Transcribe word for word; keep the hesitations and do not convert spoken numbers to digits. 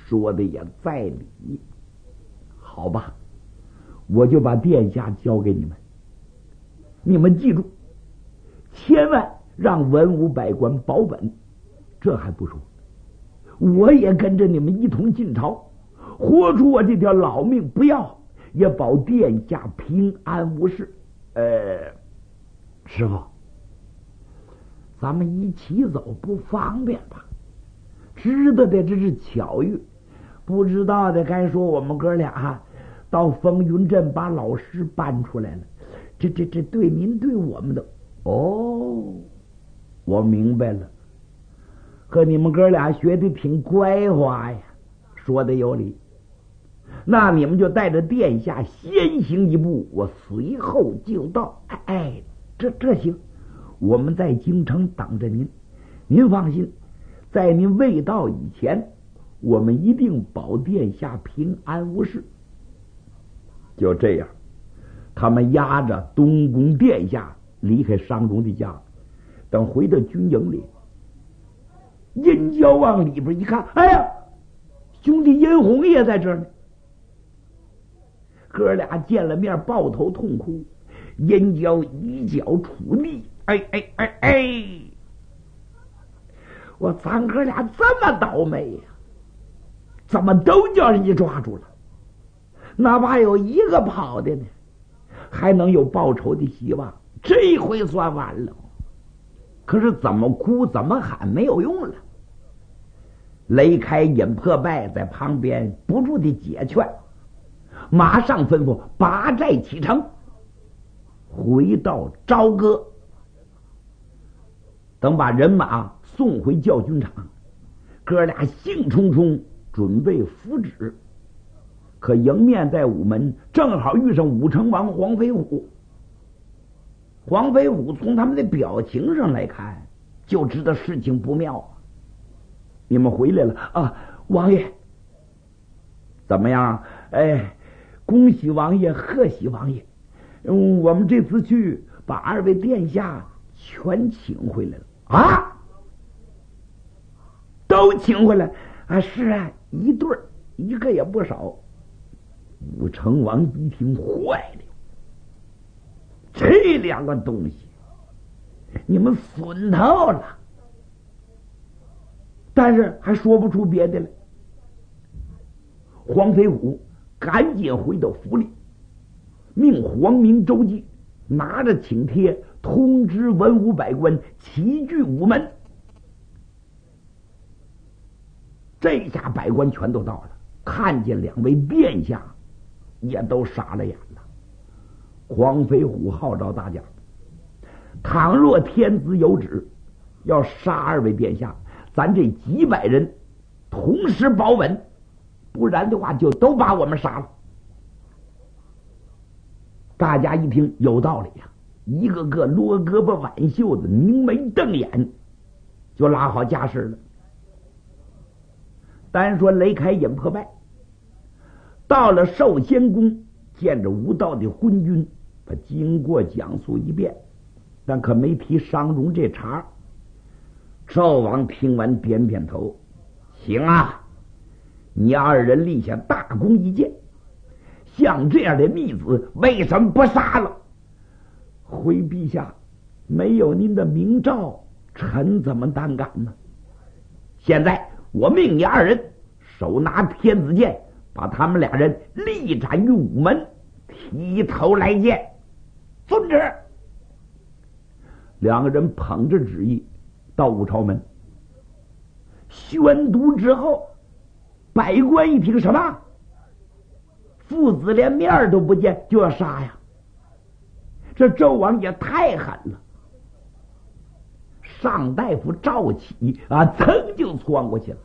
说的也在理。好吧，我就把殿下交给你们，你们记住，千万让文武百官保本。这还不说，我也跟着你们一同进朝，活出我这条老命不要，也保殿下平安无事。呃，师傅，咱们一起走不方便吧？知道的这是巧遇，不知道的该说我们哥俩到风云镇把老师搬出来了，这这这对您对我们的哦，我明白了。和你们哥俩学的挺乖滑呀，说的有理。那你们就带着殿下先行一步，我随后就到。哎，这这行，我们在京城等着您。您放心，在您未到以前，我们一定保殿下平安无事。就这样，他们押着东宫殿下离开商容的家，等回到军营里，殷郊往里边一看，哎呀，兄弟殷红也在这儿呢。哥俩见了面，抱头痛哭。殷郊一脚杵地，哎哎哎哎！我咱哥俩这么倒霉呀、啊，怎么都叫人家抓住了？哪怕有一个跑的呢，还能有报仇的希望。这回算完了。可是怎么哭怎么喊没有用了。雷开引破败在旁边不住的解劝，马上吩咐拔寨启程，回到朝歌。等把人马送回教军场，哥俩兴冲冲准备扶旨。可迎面在午门正好遇上武成王黄飞虎。黄飞虎从他们的表情上来看，就知道事情不妙。你们回来了啊，王爷？怎么样？哎，恭喜王爷，贺喜王爷！嗯，我们这次去把二位殿下全请回来了啊，都请回来啊！是啊，一对儿，一个也不少。武成王一听坏了，这两个东西，你们损透了。但是还说不出别的来。黄飞虎赶紧回到府里，命黄明、周记拿着请帖通知文武百官齐聚午门。这下百官全都到了，看见两位殿下也都傻了眼了。黄飞虎号召大家，倘若天子有旨要杀二位殿下，咱这几百人同时保稳，不然的话就都把我们杀了。大家一听有道理呀、啊，一个个撸胳膊挽袖子，凝眉瞪眼，就拉好架势了。单说雷开引破败，到了寿仙宫，见着无道的昏君，把经过讲述一遍，但可没提商容这茬。纣王听完点点头，行啊，你二人立下大功一件，像这样的逆子为什么不杀了？回陛下，没有您的明诏，臣怎么胆敢呢？现在我命你二人手拿天子剑，把他们俩人力斩于午门，提头来见。遵旨。两个人捧着旨意到武朝门，宣读之后，百官一听，什么父子连面都不见就要杀呀？这纣王也太狠了。上大夫赵启啊，噌就窜过去了。